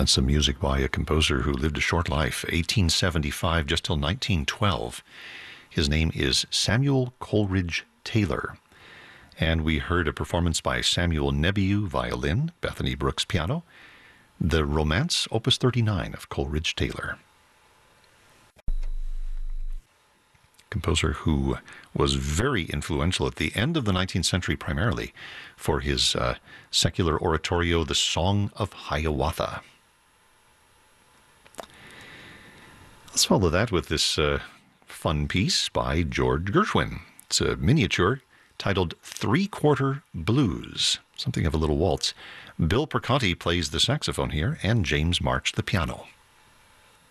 That's some music by a composer who lived a short life, 1875 just till 1912. His name is Samuel Coleridge Taylor. And we heard a performance by Samuel Nebiu, violin, Bethany Brooks, piano, the Romance, Opus 39 of Coleridge Taylor. Composer who was very influential at the end of the 19th century primarily for his secular oratorio, The Song of Hiawatha. Let's follow that with this fun piece by George Gershwin. It's a miniature titled Three-Quarter Blues, something of a little waltz. Bill Perconti plays the saxophone here, and James March the piano.